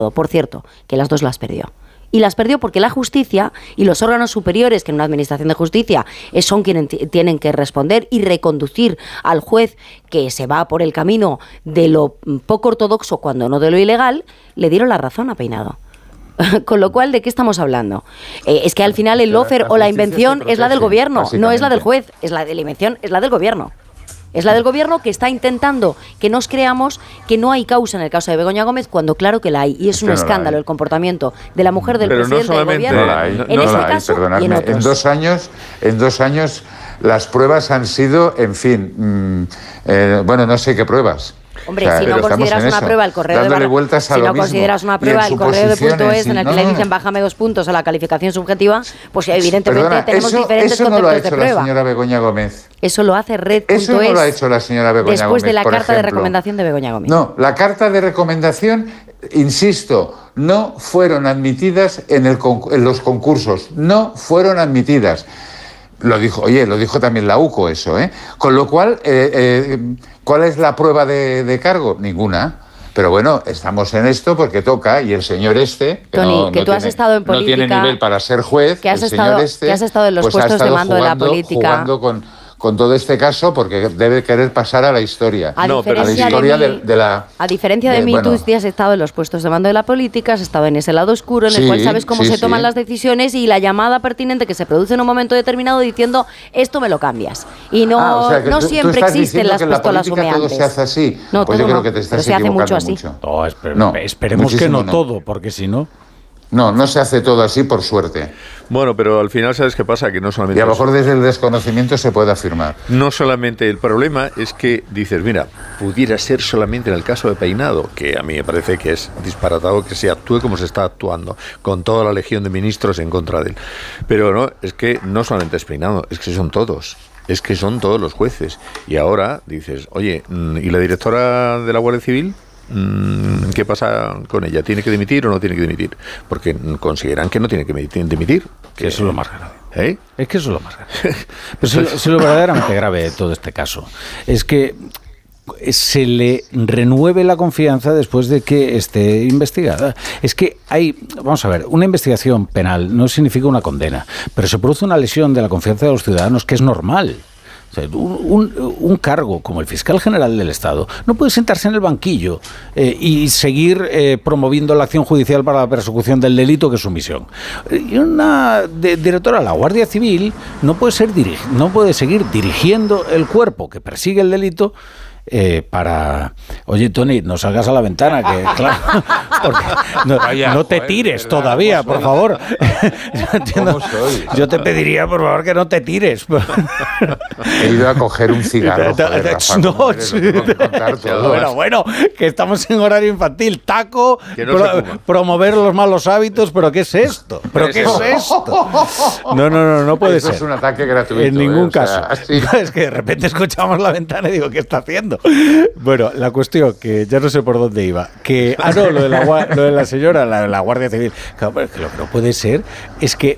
Por cierto, que las dos las perdió. Y las perdió porque la justicia y los órganos superiores, que en una administración de justicia son quienes tienen que responder y reconducir al juez que se va por el camino de lo poco ortodoxo, cuando no de lo ilegal, le dieron la razón a Peinado. Con lo cual, ¿de qué estamos hablando? Es que al final el lawfare o la invención es la del gobierno, no es la del juez, es la de la invención, es la del gobierno. Es la del gobierno que está intentando que nos creamos que no hay causa en el caso de Begoña Gómez, cuando claro que la hay. Y es un escándalo el comportamiento de la mujer del presidente del gobierno en este caso y en otros. En 2 años las pruebas han sido, en fin, bueno, no sé qué pruebas. Hombre, si no consideras una prueba el correo de .es en el que le dicen bájame 2 puntos a la calificación subjetiva, pues evidentemente tenemos diferentes conceptos de prueba. Eso no lo ha hecho la señora Begoña Gómez. Eso lo hace Red.es. Eso no lo ha hecho la señora Begoña Gómez. Después de la carta de recomendación de Begoña Gómez. No, la carta de recomendación, insisto, no fueron admitidas en los concursos. No fueron admitidas. Lo dijo también la UCO eso, ¿eh? Con lo cual, ¿cuál es la prueba de cargo? Ninguna. Pero bueno, estamos en esto porque toca, y el señor Tony, que tú has estado en política, no tiene nivel para ser juez, que has estado en los puestos de mando de la política, jugando con todo este caso, porque debe querer pasar a la historia. A diferencia de mí, tú sí has estado en los puestos de mando de la política, has estado en ese lado oscuro, en el cual sabes cómo se toman las decisiones y la llamada pertinente que se produce en un momento determinado diciendo, esto me lo cambias. Y no siempre existen las pistolas humeantes. ¿Todo se hace así? No, pues yo creo que te estás equivocando mucho así. No, esperemos que no todo, porque si no... No se hace todo así, por suerte. Bueno, pero al final, ¿sabes qué pasa? Que no solamente... Y a lo mejor desde el desconocimiento se puede afirmar. No solamente el problema es que dices, mira, pudiera ser solamente en el caso de Peinado, que a mí me parece que es disparatado que se actúe como se está actuando, con toda la legión de ministros en contra de él. Pero no, es que no solamente es Peinado, es que son todos. Es que son todos los jueces. Y ahora dices, oye, ¿y la directora de la Guardia Civil? ¿Qué pasa con ella? ¿Tiene que dimitir o no tiene que dimitir? Porque consideran que no tiene que dimitir. Que eso es lo más grave. Es que eso es lo más grave. Pero es lo verdaderamente grave de todo este caso. Es que se le renueve la confianza después de que esté investigada. Es que vamos a ver, una investigación penal no significa una condena, pero se produce una lesión de la confianza de los ciudadanos que es normal. O sea, un cargo como el fiscal general del Estado no puede sentarse en el banquillo y seguir promoviendo la acción judicial para la persecución del delito, que es su misión. Y una directora de la Guardia Civil no puede seguir dirigiendo el cuerpo que persigue el delito oye, Tony, no salgas a la ventana, que claro, porque no te tires todavía, por favor. Yo te pediría, por favor, que no te tires. He ido a coger un cigarro. Bueno, que estamos en horario infantil. Taco, promover los malos hábitos, pero ¿qué es esto? No puede ser. Eso es un ataque gratuito. En ningún caso. Es que de repente escuchamos la ventana y digo, ¿qué está haciendo? Bueno, la cuestión, que ya no sé por dónde iba, lo de la señora, la Guardia Civil. Claro, pero es que lo que no puede ser es que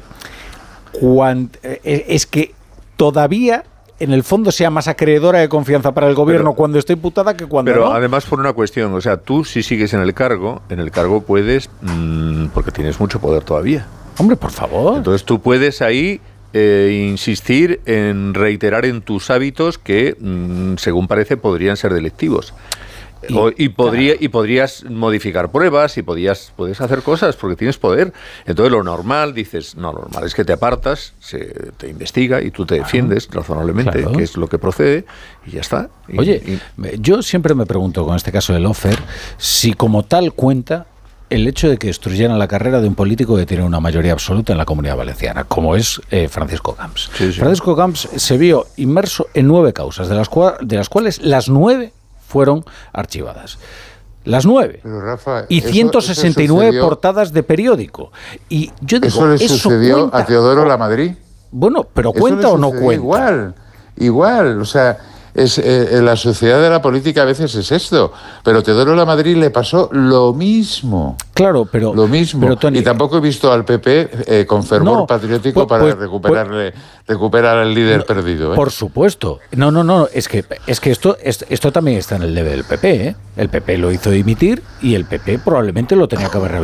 todavía en el fondo sea más acreedora de confianza para el gobierno cuando está imputada que cuando no. Pero además por una cuestión, o sea, tú si sigues en el cargo puedes, porque tienes mucho poder todavía. Hombre, por favor. Entonces tú puedes ahí insistir en reiterar en tus hábitos que, según parece, podrían ser delictivos. Y podrías modificar pruebas y puedes hacer cosas porque tienes poder. Entonces lo normal es que te apartas, se te investiga y tú te defiendes razonablemente, que es lo que procede, y ya está. Yo siempre me pregunto con este caso del lawfare si como tal cuenta el hecho de que destruyeran la carrera de un político que tiene una mayoría absoluta en la Comunidad Valenciana, como es Francisco Camps. Sí. Francisco Camps se vio inmerso en 9 causas, de las cuales las 9 fueron archivadas. Las 9. Pero, Rafa, y 169 portadas de periódico. Y yo digo, ¿eso le sucedió a Teodoro Lamadrid? Bueno, pero ¿cuenta o no cuenta? Igual. O sea, la sociedad de la política a veces es esto. Pero a Teodoro Lamadrid le pasó lo mismo. Claro, pero... Lo mismo. Pero, Tony, y tampoco he visto al PP con fervor patriótico para recuperar al líder perdido. Por supuesto. No. Es que esto también está en el debe del PP, ¿eh? El PP lo hizo dimitir y el PP probablemente lo tenía que haber